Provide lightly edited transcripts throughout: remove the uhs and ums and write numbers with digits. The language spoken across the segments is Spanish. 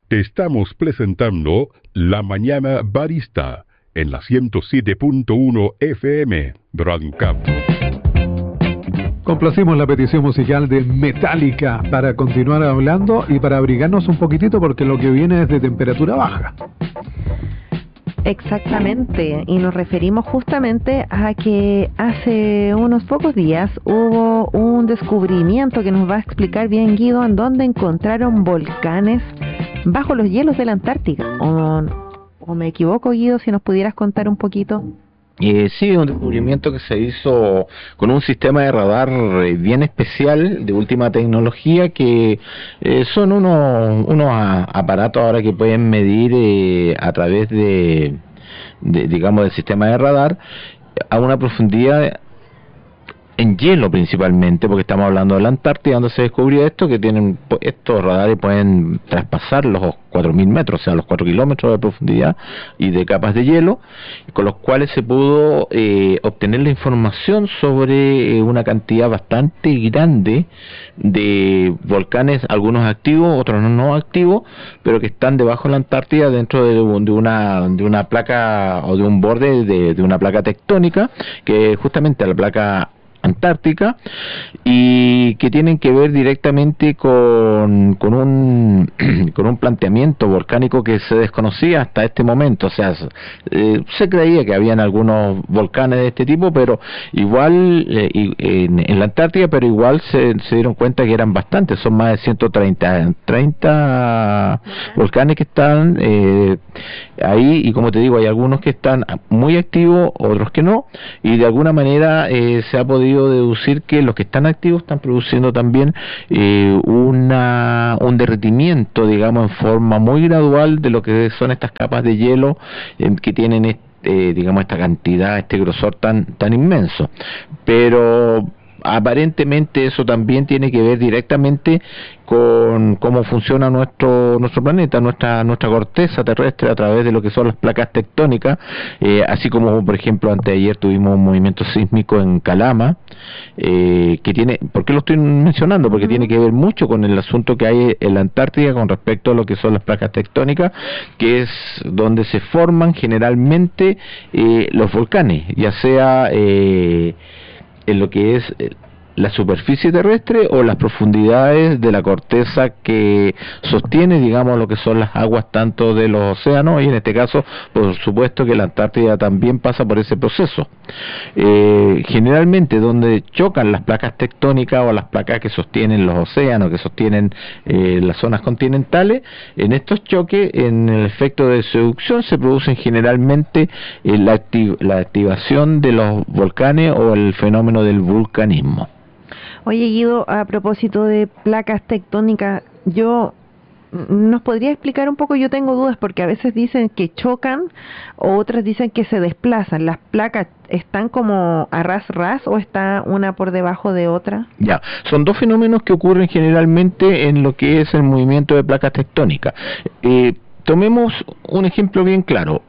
Te estamos presentando La Mañana Barista en la 107.1 FM Brancap. Complacimos la petición musical de Metallica para continuar hablando y para abrigarnos un poquitito porque lo que viene es de temperatura baja. Exactamente, y nos referimos justamente a que hace unos pocos días hubo un descubrimiento que nos va a explicar bien Guido, en donde encontraron volcanes bajo los hielos de la Antártica. ¿O me equivoco, Guido? Si nos pudieras contar un poquito. Sí, un descubrimiento que se hizo con un sistema de radar bien especial, de última tecnología, que son unos aparatos ahora que pueden medir a través digamos, del sistema de radar a una profundidad en hielo principalmente, porque estamos hablando de la Antártida, donde se descubrió esto, que estos radares pueden traspasar los 4.000 metros, o sea, los 4 kilómetros de profundidad y de capas de hielo, con los cuales se pudo obtener la información sobre una cantidad bastante grande de volcanes, algunos activos, otros no activos, pero que están debajo de la Antártida, dentro de una placa o de un borde de una placa tectónica, que es justamente la placa antártica, y que tienen que ver directamente con un planteamiento volcánico que se desconocía hasta este momento. O sea, se creía que habían algunos volcanes de este tipo, pero igual en la Antártida, pero igual se dieron cuenta que eran bastantes, son más de 130 volcanes que están ahí, y como te digo, hay algunos que están muy activos, otros que no, y de alguna manera se ha podido deducir que los que están activos están produciendo también un derretimiento, digamos, en forma muy gradual de lo que son estas capas de hielo que tienen digamos, esta cantidad, este grosor tan inmenso. Pero aparentemente eso también tiene que ver directamente con cómo funciona nuestro planeta, nuestra corteza terrestre, a través de lo que son las placas tectónicas, así como, por ejemplo, anteayer tuvimos un movimiento sísmico en Calama, que tiene, ¿por qué lo estoy mencionando? Porque tiene que ver mucho con el asunto que hay en la Antártida con respecto a lo que son las placas tectónicas, que es donde se forman generalmente los volcanes, ya sea en lo que es la superficie terrestre o las profundidades de la corteza que sostiene, digamos, lo que son las aguas tanto de los océanos, y en este caso, por supuesto, que la Antártida también pasa por ese proceso. Generalmente donde chocan las placas tectónicas o las placas que sostienen los océanos, que sostienen las zonas continentales, en estos choques, en el efecto de seducción, se producen generalmente la activación de los volcanes o el fenómeno del vulcanismo. Oye, Guido, a propósito de placas tectónicas, ¿nos podría explicar un poco? Yo tengo dudas porque a veces dicen que chocan, o otras dicen que se desplazan. ¿Las placas están como a ras o está una por debajo de otra? Ya, son dos fenómenos que ocurren generalmente en lo que es el movimiento de placas tectónicas. Tomemos un ejemplo bien claro,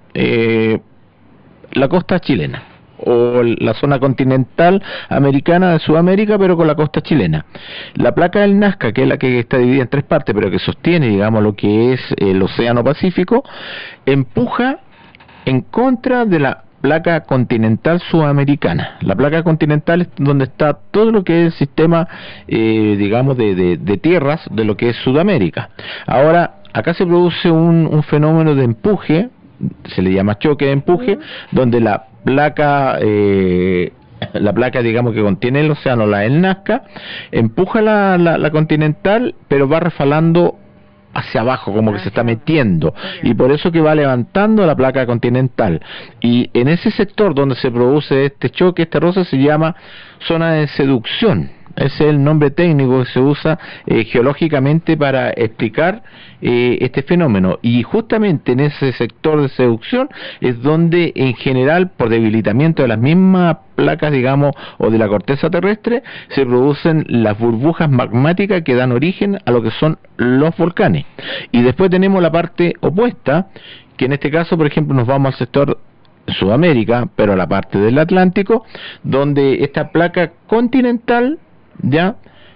la costa chilena, o la zona continental americana de Sudamérica, pero con la costa chilena. La placa del Nazca, que es la que está dividida en tres partes, pero que sostiene, digamos, lo que es el Océano Pacífico, empuja en contra de la placa continental sudamericana. La placa continental es donde está todo lo que es el sistema, digamos, de tierras de lo que es Sudamérica. Ahora, acá se produce un fenómeno de empuje, se le llama choque de empuje, donde la placa, digamos, que contiene el océano, la del Nazca, empuja la continental, pero va refalando hacia abajo, como que se está metiendo, y por eso que va levantando la placa continental, y en ese sector donde se produce este choque, este roce, se llama zona de seducción. Ese es el nombre técnico que se usa geológicamente para explicar este fenómeno, y justamente en ese sector de seducción es donde, en general, por debilitamiento de las mismas placas, digamos, o de la corteza terrestre, se producen las burbujas magmáticas que dan origen a lo que son los volcanes. Y después tenemos la parte opuesta, que en este caso, por ejemplo, nos vamos al sector Sudamérica, pero a la parte del Atlántico, donde esta placa continental ya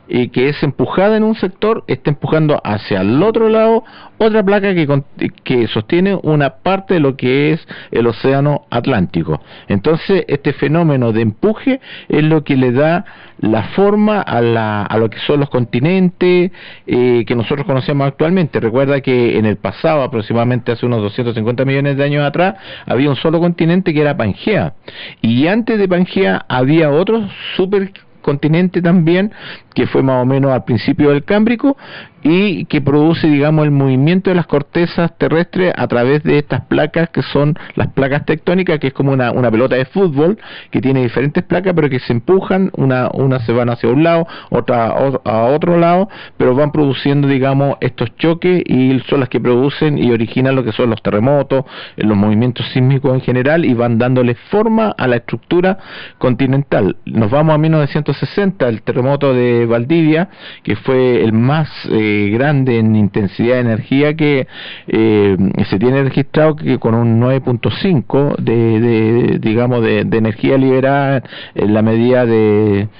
que es empujada en un sector, está empujando hacia el otro lado otra placa que sostiene una parte de lo que es el océano Atlántico. Entonces este fenómeno de empuje es lo que le da la forma a lo que son los continentes que nosotros conocemos actualmente. Recuerda que en el pasado, aproximadamente hace unos 250 millones de años atrás, había un solo continente que era Pangea, y antes de Pangea había otro supercontinente también, que fue más o menos al principio del Cámbrico, y que produce, digamos, el movimiento de las cortezas terrestres a través de estas placas que son las placas tectónicas, que es como una pelota de fútbol que tiene diferentes placas, pero que se empujan, una se van hacia un lado, otra a otro lado, pero van produciendo, digamos, estos choques, y son las que producen y originan lo que son los terremotos, los movimientos sísmicos en general, y van dándole forma a la estructura continental. Nos vamos a 1960, el terremoto de Valdivia, que fue el más grande en intensidad de energía que se tiene registrado, que con un 9.5 de energía liberada en la medida de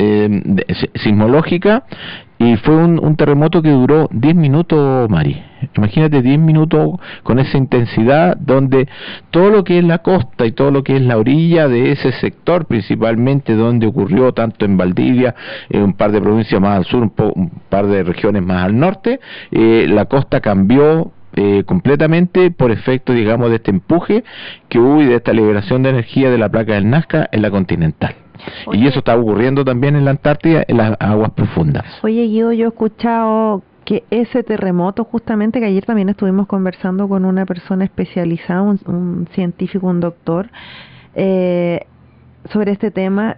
sismológica, y fue un terremoto que duró 10 minutos, Mari. Imagínate 10 minutos con esa intensidad, donde todo lo que es la costa y todo lo que es la orilla de ese sector, principalmente donde ocurrió, tanto en Valdivia, en un par de provincias más al sur, un par de regiones más al norte, la costa cambió completamente por efecto, digamos, de este empuje que hubo y de esta liberación de energía de la placa del Nazca en la continental. Oye, y eso está ocurriendo también en la Antártida, en las aguas profundas. Oye, Guido, yo he escuchado que ese terremoto, justamente, que ayer también estuvimos conversando con una persona especializada, un científico, un doctor, sobre este tema,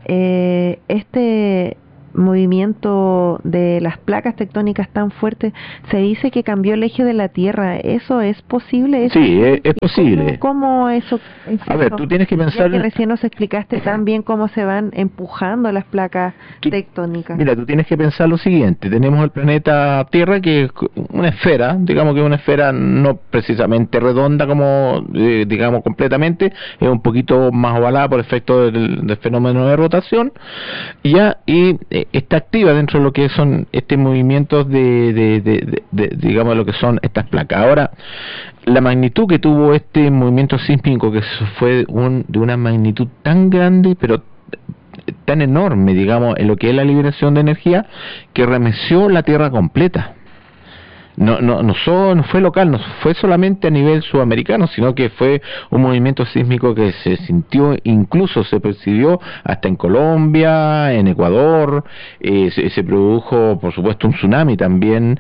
este movimiento de las placas tectónicas tan fuerte, se dice que cambió el eje de la Tierra. ¿Eso es posible? Sí, es posible. ¿Cómo eso? A ver, tú tienes que pensar... Ya que recién nos explicaste tan bien cómo se van empujando las placas tectónicas. Mira, tú tienes que pensar lo siguiente. Tenemos el planeta Tierra, que es una esfera, digamos que es una esfera no precisamente redonda como, digamos, completamente, es un poquito más ovalada por efecto del fenómeno de rotación, y está activa dentro de lo que son movimientos digamos, lo que son estas placas. Ahora, la magnitud que tuvo este movimiento sísmico, que fue de una magnitud tan grande, pero tan enorme, digamos, en lo que es la liberación de energía, que remeció la Tierra completa. No fue local, no fue solamente a nivel sudamericano, sino que fue un movimiento sísmico que se sintió, incluso se percibió hasta en Colombia, en Ecuador, se produjo, por supuesto, un tsunami también,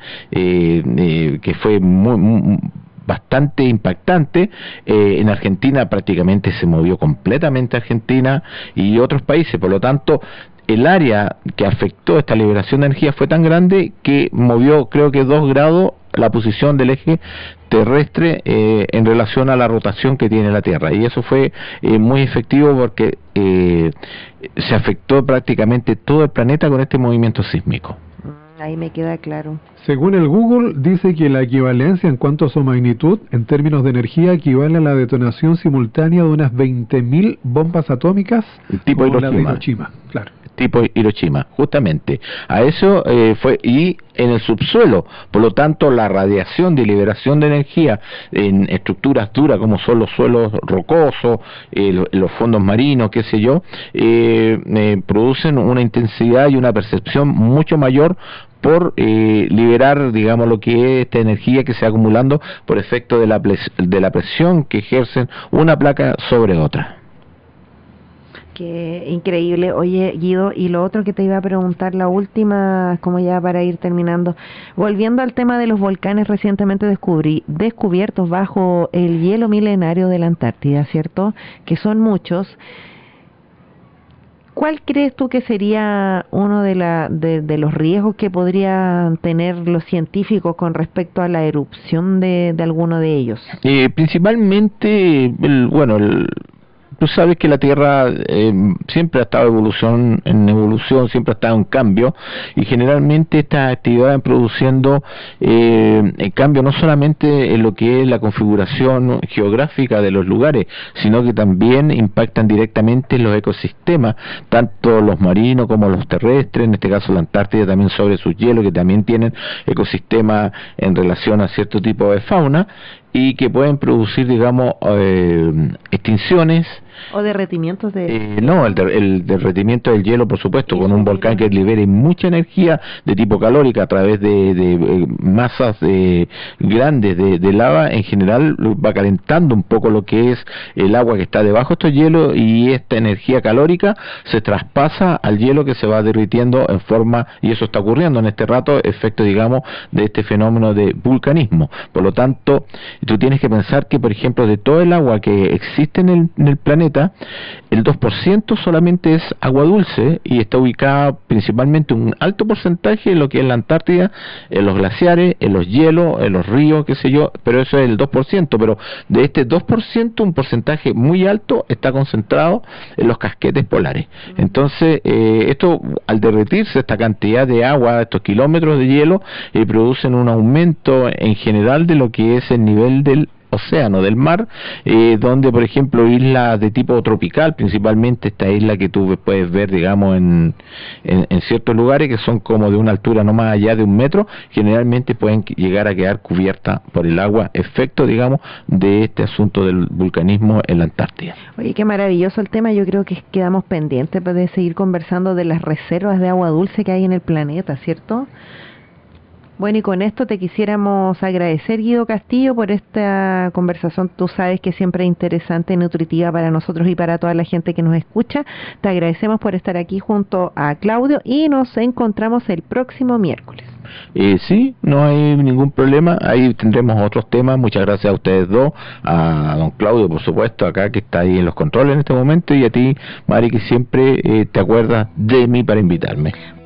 que fue bastante impactante. En Argentina prácticamente se movió completamente Argentina y otros países, por lo tanto el área que afectó esta liberación de energía fue tan grande que movió, creo que 2 grados, la posición del eje terrestre en relación a la rotación que tiene la Tierra, y eso fue muy efectivo porque se afectó prácticamente todo el planeta con este movimiento sísmico. Ahí me queda claro. Según el Google, dice que la equivalencia en cuanto a su magnitud, en términos de energía, equivale a la detonación simultánea de unas 20.000 bombas atómicas tipo como la de Hiroshima. Claro. Tipo Hiroshima, justamente. A eso fue, y en el subsuelo, por lo tanto, la radiación de liberación de energía en estructuras duras, como son los suelos rocosos, los fondos marinos, qué sé yo, producen una intensidad y una percepción mucho mayor por liberar, digamos, lo que es esta energía que se va acumulando por efecto de la presión que ejercen una placa sobre otra. Qué increíble. Oye, Guido, y lo otro que te iba a preguntar, la última, como ya para ir terminando, volviendo al tema de los volcanes recientemente descubiertos bajo el hielo milenario de la Antártida, ¿cierto? Que son muchos. ¿Cuál crees tú que sería uno de los riesgos que podrían tener los científicos con respecto a la erupción de alguno de ellos? Principalmente, tú sabes que la Tierra siempre ha estado en evolución, siempre ha estado en cambio, y generalmente estas actividades produciendo cambio no solamente en lo que es la configuración geográfica de los lugares, sino que también impactan directamente en los ecosistemas, tanto los marinos como los terrestres, en este caso la Antártida también sobre sus hielos, que también tienen ecosistemas en relación a cierto tipo de fauna, y que pueden producir, digamos, extinciones. ¿O derretimientos de...? No, el derretimiento del hielo, por supuesto, con un volcán que libere mucha energía de tipo calórica a través de masas grandes de lava. En general va calentando un poco lo que es el agua que está debajo de estos hielos, y esta energía calórica se traspasa al hielo, que se va derritiendo en forma, y eso está ocurriendo en este rato, efecto, digamos, de este fenómeno de vulcanismo. Por lo tanto, tú tienes que pensar que, por ejemplo, de todo el agua que existe en el planeta, el 2% solamente es agua dulce, y está ubicada principalmente un alto porcentaje en lo que es la Antártida, en los glaciares, en los hielos, en los ríos, qué sé yo, pero eso es el 2%, pero de este 2%, un porcentaje muy alto está concentrado en los casquetes polares. Entonces, esto, al derretirse esta cantidad de agua, estos kilómetros de hielo, producen un aumento en general de lo que es el nivel del océano, del mar, donde, por ejemplo, islas de tipo tropical, principalmente esta isla que tú puedes ver, digamos, en ciertos lugares, que son como de una altura no más allá de 1 metro, generalmente pueden llegar a quedar cubiertas por el agua, efecto, digamos, de este asunto del vulcanismo en la Antártida. Oye, qué maravilloso el tema. Yo creo que quedamos pendientes de seguir conversando de las reservas de agua dulce que hay en el planeta, ¿cierto? Bueno, y con esto te quisiéramos agradecer, Guido Castillo, por esta conversación. Tú sabes que siempre es interesante y nutritiva para nosotros y para toda la gente que nos escucha. Te agradecemos por estar aquí junto a Claudio, y nos encontramos el próximo miércoles. Sí, no hay ningún problema, ahí tendremos otros temas. Muchas gracias a ustedes dos, a don Claudio, por supuesto, acá que está ahí en los controles en este momento, y a ti, Mari, que siempre te acuerdas de mí para invitarme.